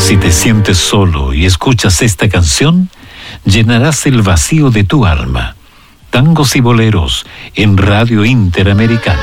Si te sientes solo y escuchas esta canción, llenarás el vacío de tu alma. Tangos y boleros en Radio Interamericana.